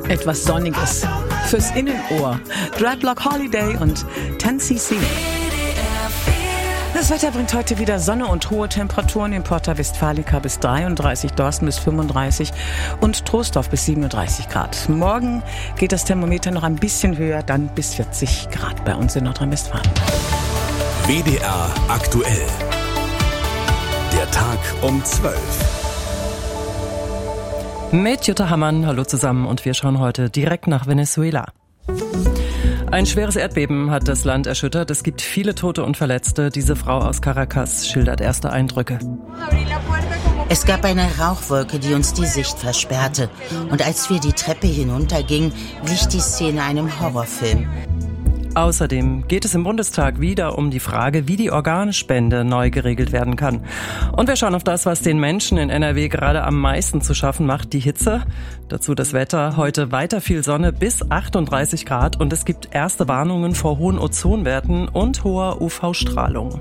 Etwas Sonniges fürs Innenohr. Dreadlock Holiday und 10cc. Das Wetter bringt heute wieder Sonne und hohe Temperaturen in Porta Westfalica bis 33, Dorsten bis 35 und Troisdorf bis 37 Grad. Morgen geht das Thermometer noch ein bisschen höher, dann bis 40 Grad bei uns in Nordrhein-Westfalen. WDR aktuell. Der Tag um 12. Mit Jutta Hammann, hallo zusammen, und wir schauen heute direkt nach Venezuela. Ein schweres Erdbeben hat das Land erschüttert. Es gibt viele Tote und Verletzte. Diese Frau aus Caracas schildert erste Eindrücke. Es gab eine Rauchwolke, die uns die Sicht versperrte. Und als wir die Treppe hinuntergingen, glich die Szene einem Horrorfilm. Außerdem geht es im Bundestag wieder um die Frage, wie die Organspende neu geregelt werden kann. Und wir schauen auf das, was den Menschen in NRW gerade am meisten zu schaffen macht, die Hitze. Dazu das Wetter, heute weiter viel Sonne bis 38 Grad und es gibt erste Warnungen vor hohen Ozonwerten und hoher UV-Strahlung.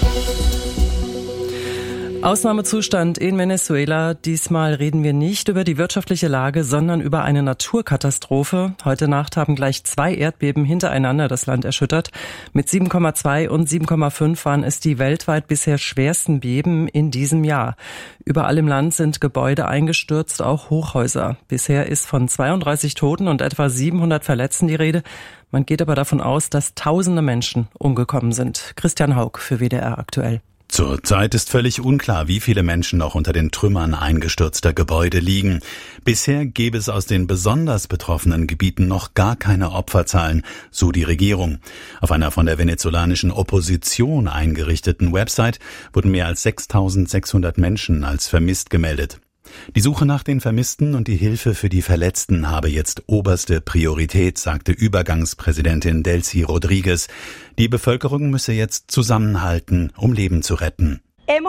Ausnahmezustand in Venezuela. Diesmal reden wir nicht über die wirtschaftliche Lage, sondern über eine Naturkatastrophe. Heute Nacht haben gleich 2 Erdbeben hintereinander das Land erschüttert. Mit 7,2 und 7,5 waren es die weltweit bisher schwersten Beben in diesem Jahr. Überall im Land sind Gebäude eingestürzt, auch Hochhäuser. Bisher ist von 32 Toten und etwa 700 Verletzten die Rede. Man geht aber davon aus, dass Tausende Menschen umgekommen sind. Christian Haug für WDR aktuell. Zurzeit ist völlig unklar, wie viele Menschen noch unter den Trümmern eingestürzter Gebäude liegen. Bisher gäbe es aus den besonders betroffenen Gebieten noch gar keine Opferzahlen, so die Regierung. Auf einer von der venezolanischen Opposition eingerichteten Website wurden mehr als 6.600 Menschen als vermisst gemeldet. Die Suche nach den Vermissten und die Hilfe für die Verletzten habe jetzt oberste Priorität, sagte Übergangspräsidentin Delcy Rodriguez. Die Bevölkerung müsse jetzt zusammenhalten, um Leben zu retten.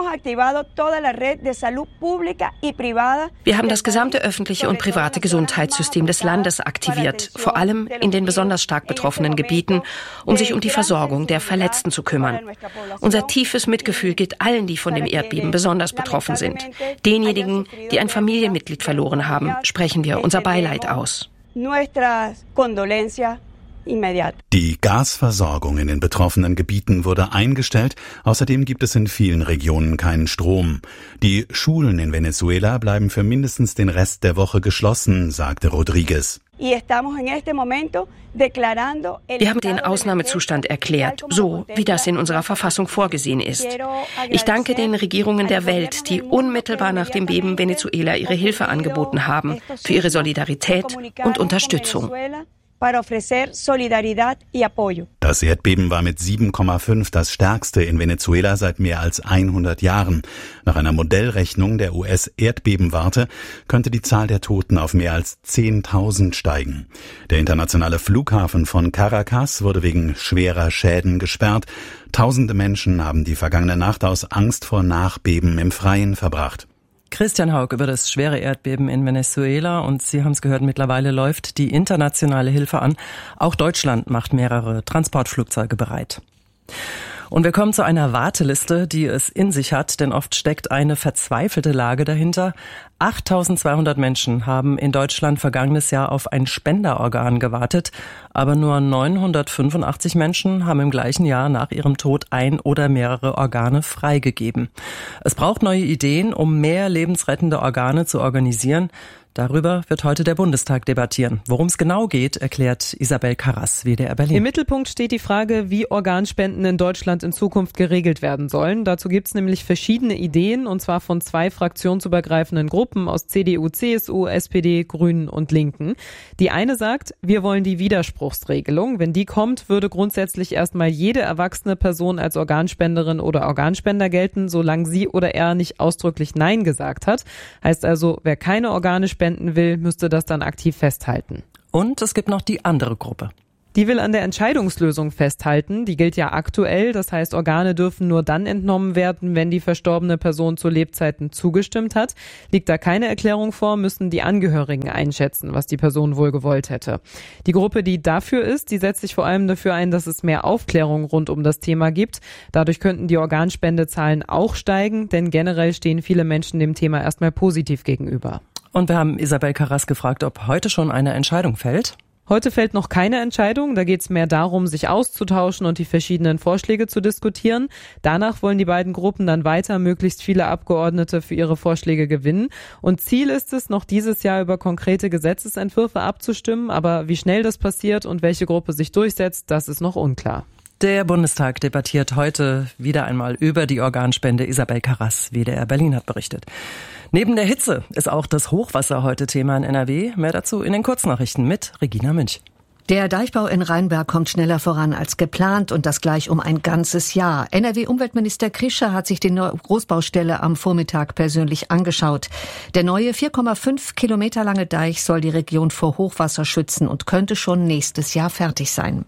Wir haben das gesamte öffentliche und private Gesundheitssystem des Landes aktiviert, vor allem in den besonders stark betroffenen Gebieten, um sich um die Versorgung der Verletzten zu kümmern. Unser tiefes Mitgefühl gilt allen, die von dem Erdbeben besonders betroffen sind. Denjenigen, die ein Familienmitglied verloren haben, sprechen wir unser Beileid aus. Die Gasversorgung in den betroffenen Gebieten wurde eingestellt. Außerdem gibt es in vielen Regionen keinen Strom. Die Schulen in Venezuela bleiben für mindestens den Rest der Woche geschlossen, sagte Rodriguez. Wir haben den Ausnahmezustand erklärt, so wie das in unserer Verfassung vorgesehen ist. Ich danke den Regierungen der Welt, die unmittelbar nach dem Beben Venezuela ihre Hilfe angeboten haben, für ihre Solidarität und Unterstützung. Das Erdbeben war mit 7,5 das stärkste in Venezuela seit mehr als 100 Jahren. Nach einer Modellrechnung der US-Erdbebenwarte könnte die Zahl der Toten auf mehr als 10.000 steigen. Der internationale Flughafen von Caracas wurde wegen schwerer Schäden gesperrt. Tausende Menschen haben die vergangene Nacht aus Angst vor Nachbeben im Freien verbracht. Christian Haug über das schwere Erdbeben in Venezuela und Sie haben es gehört, mittlerweile läuft die internationale Hilfe an. Auch Deutschland macht mehrere Transportflugzeuge bereit. Und wir kommen zu einer Warteliste, die es in sich hat, denn oft steckt eine verzweifelte Lage dahinter. 8.200 Menschen haben in Deutschland vergangenes Jahr auf ein Spenderorgan gewartet, aber nur 985 Menschen haben im gleichen Jahr nach ihrem Tod ein oder mehrere Organe freigegeben. Es braucht neue Ideen, um mehr lebensrettende Organe zu organisieren. Darüber wird heute der Bundestag debattieren. Worum es genau geht, erklärt Isabel Karras, WDR Berlin. Im Mittelpunkt steht die Frage, wie Organspenden in Deutschland in Zukunft geregelt werden sollen. Dazu gibt es nämlich verschiedene Ideen, und zwar von 2 fraktionsübergreifenden Gruppen aus CDU, CSU, SPD, Grünen und Linken. Die eine sagt, wir wollen die Widerspruchsregelung. Wenn die kommt, würde grundsätzlich erstmal jede erwachsene Person als Organspenderin oder Organspender gelten, solange sie oder er nicht ausdrücklich Nein gesagt hat. Heißt also, wer keine Organe spenden will, müsste das dann aktiv festhalten. Und es gibt noch die andere Gruppe. Die will an der Entscheidungslösung festhalten. Die gilt ja aktuell. Das heißt, Organe dürfen nur dann entnommen werden, wenn die verstorbene Person zu Lebzeiten zugestimmt hat. Liegt da keine Erklärung vor, müssen die Angehörigen einschätzen, was die Person wohl gewollt hätte. Die Gruppe, die dafür ist, die setzt sich vor allem dafür ein, dass es mehr Aufklärung rund um das Thema gibt. Dadurch könnten die Organspendezahlen auch steigen, denn generell stehen viele Menschen dem Thema erstmal positiv gegenüber. Und wir haben Isabel Karras gefragt, ob heute schon eine Entscheidung fällt. Heute fällt noch keine Entscheidung, da geht es mehr darum, sich auszutauschen und die verschiedenen Vorschläge zu diskutieren. Danach wollen die beiden Gruppen dann weiter möglichst viele Abgeordnete für ihre Vorschläge gewinnen. Und Ziel ist es, noch dieses Jahr über konkrete Gesetzesentwürfe abzustimmen, aber wie schnell das passiert und welche Gruppe sich durchsetzt, das ist noch unklar. Der Bundestag debattiert heute wieder einmal über die Organspende. Isabel Karras, WDR Berlin, hat berichtet. Neben der Hitze ist auch das Hochwasser heute Thema in NRW. Mehr dazu in den Kurznachrichten mit Regina Münch. Der Deichbau in Rheinberg kommt schneller voran als geplant und das gleich um ein ganzes Jahr. NRW-Umweltminister Krischer hat sich die Großbaustelle am Vormittag persönlich angeschaut. Der neue 4,5 Kilometer lange Deich soll die Region vor Hochwasser schützen und könnte schon nächstes Jahr fertig sein.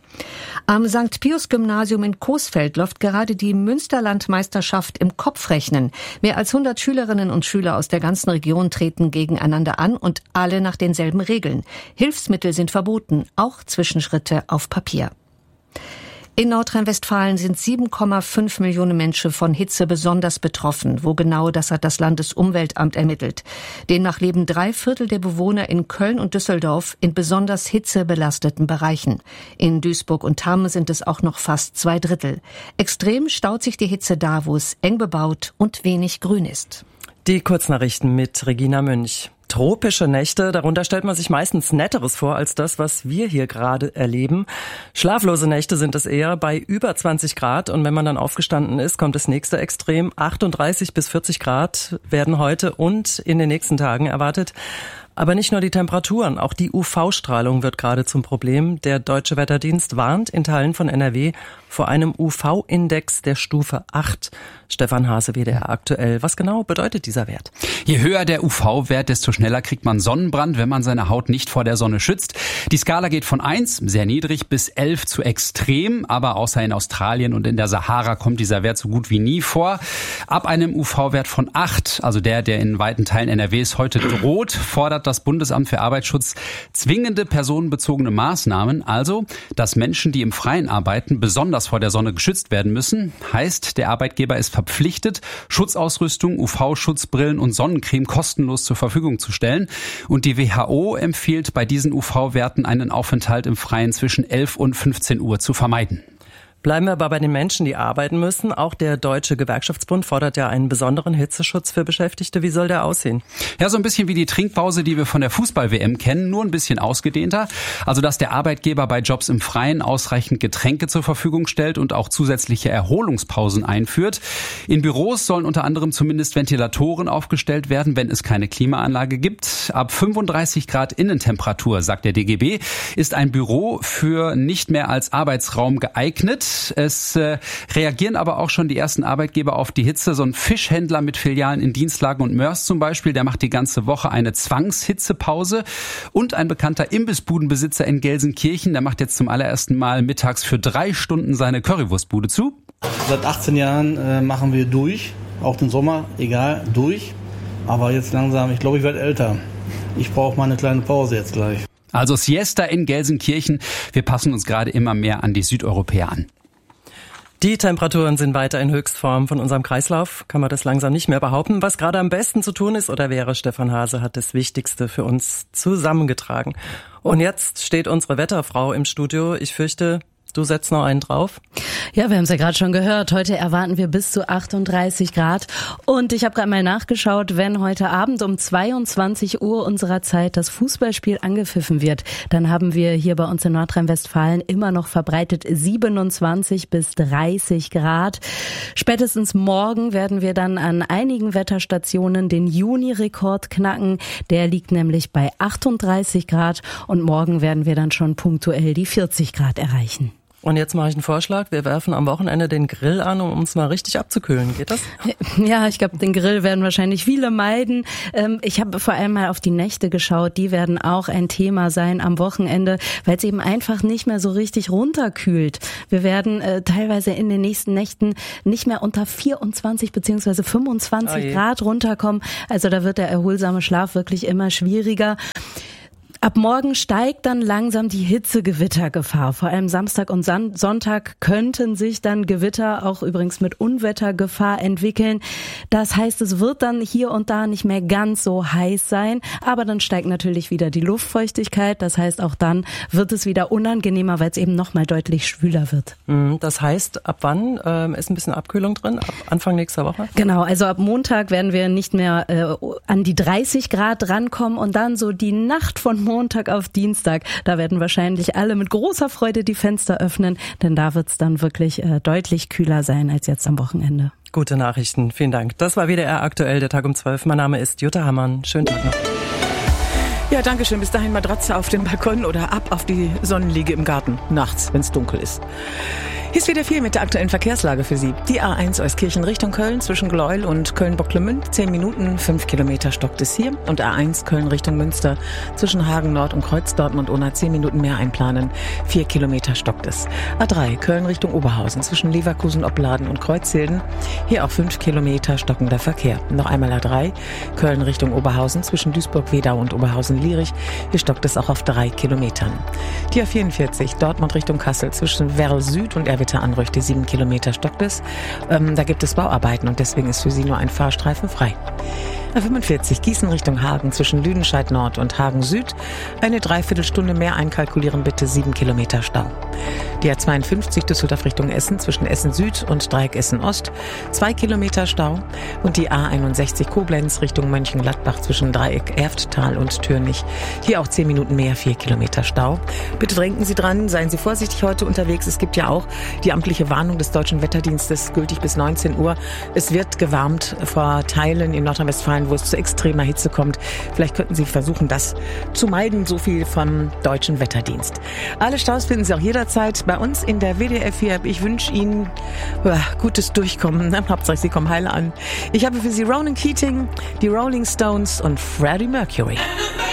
Am St. Pius Gymnasium in Coesfeld läuft gerade die Münsterlandmeisterschaft im Kopfrechnen. Mehr als 100 Schülerinnen und Schüler aus der ganzen Region treten gegeneinander an und alle nach denselben Regeln. Hilfsmittel sind verboten, auch Zwischenschritte auf Papier. In Nordrhein-Westfalen sind 7,5 Millionen Menschen von Hitze besonders betroffen. Wo genau, das hat das Landesumweltamt ermittelt. Demnach leben 3/4 der Bewohner in Köln und Düsseldorf in besonders hitzebelasteten Bereichen. In Duisburg und Hamm sind es auch noch fast 2/3. Extrem staut sich die Hitze da, wo es eng bebaut und wenig Grün ist. Die Kurznachrichten mit Regina Münch. Tropische Nächte, darunter stellt man sich meistens Netteres vor als das, was wir hier gerade erleben. Schlaflose Nächte sind es eher bei über 20 Grad und wenn man dann aufgestanden ist, kommt das nächste Extrem. 38 bis 40 Grad werden heute und in den nächsten Tagen erwartet. Aber nicht nur die Temperaturen, auch die UV-Strahlung wird gerade zum Problem. Der Deutsche Wetterdienst warnt in Teilen von NRW vor einem UV-Index der Stufe 8. Stefan Hase, WDR aktuell. Was genau bedeutet dieser Wert? Je höher der UV-Wert, desto schneller kriegt man Sonnenbrand, wenn man seine Haut nicht vor der Sonne schützt. Die Skala geht von 1, sehr niedrig, bis 11 zu extrem. Aber außer in Australien und in der Sahara kommt dieser Wert so gut wie nie vor. Ab einem UV-Wert von 8, also der in weiten Teilen NRWs heute droht, fordert das Bundesamt für Arbeitsschutz zwingende personenbezogene Maßnahmen. Also, dass Menschen, die im Freien arbeiten, besonders vor der Sonne geschützt werden müssen. Heißt, der Arbeitgeber ist verpflichtet, Schutzausrüstung, UV-Schutzbrillen und Sonnencreme kostenlos zur Verfügung zu stellen. Und die WHO empfiehlt bei diesen UV-Werten einen Aufenthalt im Freien zwischen 11 und 15 Uhr zu vermeiden. Bleiben wir aber bei den Menschen, die arbeiten müssen. Auch der Deutsche Gewerkschaftsbund fordert ja einen besonderen Hitzeschutz für Beschäftigte. Wie soll der aussehen? Ja, so ein bisschen wie die Trinkpause, die wir von der Fußball-WM kennen, nur ein bisschen ausgedehnter. Also, dass der Arbeitgeber bei Jobs im Freien ausreichend Getränke zur Verfügung stellt und auch zusätzliche Erholungspausen einführt. In Büros sollen unter anderem zumindest Ventilatoren aufgestellt werden, wenn es keine Klimaanlage gibt. Ab 35 Grad Innentemperatur, sagt der DGB, ist ein Büro für nicht mehr als Arbeitsraum geeignet. Es reagieren aber auch schon die ersten Arbeitgeber auf die Hitze. So ein Fischhändler mit Filialen in Dienstlagen und Mörs zum Beispiel, der macht die ganze Woche eine Zwangshitzepause. Und ein bekannter Imbissbudenbesitzer in Gelsenkirchen, der macht jetzt zum allerersten Mal mittags für 3 Stunden seine Currywurstbude zu. Seit 18 Jahren machen wir durch, auch den Sommer, egal, durch. Aber jetzt langsam, ich glaube, ich werde älter. Ich brauche mal eine kleine Pause jetzt gleich. Also Siesta in Gelsenkirchen. Wir passen uns gerade immer mehr an die Südeuropäer an. Die Temperaturen sind weiter in Höchstform. Von unserem Kreislauf kann man das langsam nicht mehr behaupten. Was gerade am besten zu tun ist oder wäre, Stefan Hase hat das Wichtigste für uns zusammengetragen. Und jetzt steht unsere Wetterfrau im Studio. Ich fürchte, du setzt noch einen drauf. Ja, wir haben es ja gerade schon gehört. Heute erwarten wir bis zu 38 Grad. Und ich habe gerade mal nachgeschaut, wenn heute Abend um 22 Uhr unserer Zeit das Fußballspiel angepfiffen wird, dann haben wir hier bei uns in Nordrhein-Westfalen immer noch verbreitet 27 bis 30 Grad. Spätestens morgen werden wir dann an einigen Wetterstationen den Juni-Rekord knacken. Der liegt nämlich bei 38 Grad und morgen werden wir dann schon punktuell die 40 Grad erreichen. Und jetzt mache ich einen Vorschlag. Wir werfen am Wochenende den Grill an, um uns mal richtig abzukühlen. Geht das? Ja, ich glaube, den Grill werden wahrscheinlich viele meiden. Ich habe vor allem mal auf die Nächte geschaut. Die werden auch ein Thema sein am Wochenende, weil es eben einfach nicht mehr so richtig runterkühlt. Wir werden teilweise in den nächsten Nächten nicht mehr unter 24 bzw. 25 Grad runterkommen. Also da wird der erholsame Schlaf wirklich immer schwieriger. Ab morgen steigt dann langsam die Hitzegewittergefahr. Vor allem Samstag und Sonntag könnten sich dann Gewitter auch übrigens mit Unwettergefahr entwickeln. Das heißt, es wird dann hier und da nicht mehr ganz so heiß sein, aber dann steigt natürlich wieder die Luftfeuchtigkeit. Das heißt, auch dann wird es wieder unangenehmer, weil es eben noch mal deutlich schwüler wird. Das heißt, ab wann ist ein bisschen Abkühlung drin? Ab Anfang nächster Woche? Genau, also ab Montag werden wir nicht mehr an die 30 Grad rankommen und dann so die Nacht von Montag auf Dienstag. Da werden wahrscheinlich alle mit großer Freude die Fenster öffnen, denn da wird es dann wirklich deutlich kühler sein als jetzt am Wochenende. Gute Nachrichten, vielen Dank. Das war WDR aktuell, der Tag um 12. Mein Name ist Jutta Hammann. Schönen Tag noch. Ja, danke schön. Bis dahin Matratze auf dem Balkon oder ab auf die Sonnenliege im Garten. Nachts, wenn es dunkel ist. Hier ist wieder viel mit der aktuellen Verkehrslage für Sie. Die A1 Euskirchen Richtung Köln zwischen Gleuel und Köln-Bocklemünd. 10 Minuten, 5 Kilometer stockt es hier. Und A1 Köln Richtung Münster zwischen Hagen Nord und Kreuz Dortmund ohne 10 Minuten mehr einplanen. 4 Kilometer stockt es. A3 Köln Richtung Oberhausen zwischen Leverkusen, Opladen und Kreuzhilden. Hier auch 5 Kilometer stockender Verkehr. Noch einmal A3 Köln Richtung Oberhausen zwischen Duisburg-Wedau und Oberhausen-Lierich. Hier stockt es auch auf 3 Kilometern. Die A44 Dortmund Richtung Kassel zwischen Werl Süd und Anrüchte 7 Kilometer stockt es. Da gibt es Bauarbeiten und deswegen ist für Sie nur ein Fahrstreifen frei. A45 Gießen Richtung Hagen zwischen Lüdenscheid Nord und Hagen Süd. Eine Dreiviertelstunde mehr einkalkulieren, bitte 7 Kilometer Stau. Die A52 Düsseldorf Richtung Essen zwischen Essen Süd und Dreieck Essen Ost. 2 Kilometer Stau. Und die A61 Koblenz Richtung Mönchengladbach zwischen Dreieck Erfttal und Türnich. Hier auch 10 Minuten mehr, 4 Kilometer Stau. Bitte denken Sie dran, seien Sie vorsichtig heute unterwegs. Es gibt ja auch die amtliche Warnung des Deutschen Wetterdienstes, gültig bis 19 Uhr. Es wird gewärmt vor Teilen in Nordrhein-Westfalen, wo es zu extremer Hitze kommt. Vielleicht könnten Sie versuchen, das zu meiden. So viel vom Deutschen Wetterdienst. Alle Staus finden Sie auch jederzeit bei uns in der WDR-4. Ich wünsche Ihnen gutes Durchkommen. Hauptsache, Sie kommen heile an. Ich habe für Sie Ronan Keating, die Rolling Stones und Freddie Mercury.